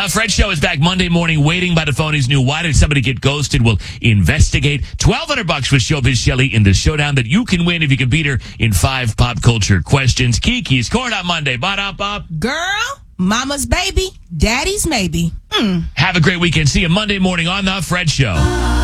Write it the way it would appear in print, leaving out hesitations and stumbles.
The Fred Show is back Monday morning, waiting by the phone. He's new. Why did somebody get ghosted? We'll investigate. $1,200 with Showbiz Shelly in the showdown that you can win if you can beat her in 5 pop culture questions. Kiki's Court on Monday. Ba-da-bop. Girl, mama's baby, daddy's maybe. Have a great weekend. See you Monday morning on The Fred Show.